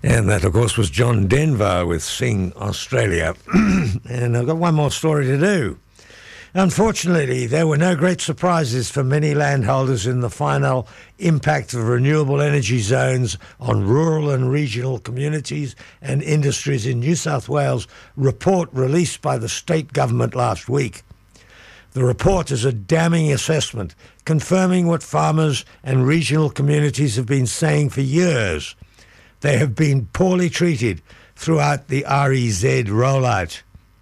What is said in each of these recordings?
And that, of course, was John Denver with Sing Australia. And I've got one more story to do. Unfortunately, there were no great surprises for many landholders in the final impact of renewable energy zones on rural and regional communities and industries in New South Wales report released by the state government last week. The report is a damning assessment, confirming what farmers and regional communities have been saying for years. They have been poorly treated throughout the REZ rollout.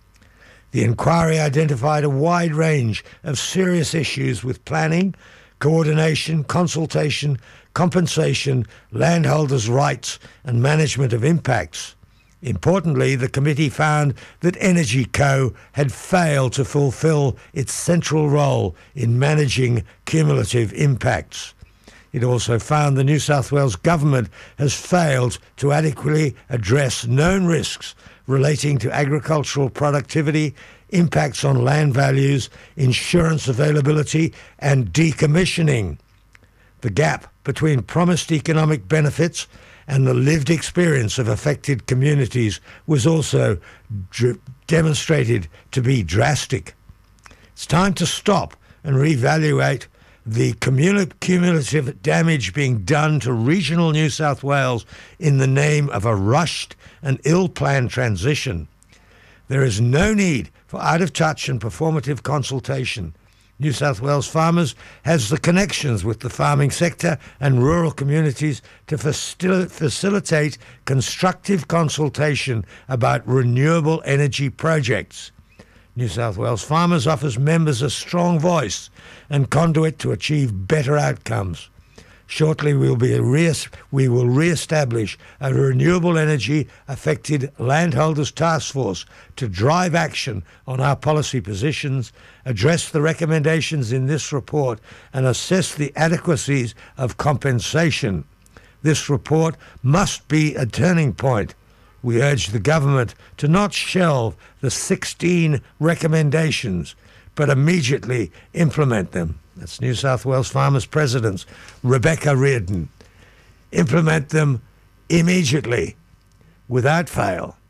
The inquiry identified a wide range of serious issues with planning, coordination, consultation, compensation, landholders' rights and management of impacts. Importantly, the committee found that Energy Co had failed to fulfil its central role in managing cumulative impacts. It also found the New South Wales government has failed to adequately address known risks relating to agricultural productivity, impacts on land values, insurance availability, and decommissioning. The gap between promised economic benefits and the lived experience of affected communities was also demonstrated to be drastic. It's time to stop and reevaluate the cumulative damage being done to regional New South Wales in the name of a rushed and ill-planned transition. There is no need for out-of-touch and performative consultation. New South Wales Farmers has the connections with the farming sector and rural communities to facilitate constructive consultation about renewable energy projects. New South Wales Farmers offers members a strong voice and conduit to achieve better outcomes. Shortly, we will re-establish a renewable energy affected landholders task force to drive action on our policy positions, address the recommendations in this report, and assess the adequacies of compensation. This report must be a turning point. We urge the government to not shelve the 16 recommendations, but immediately implement them. That's New South Wales Farmers President Rebecca Reardon. Implement them immediately, without fail.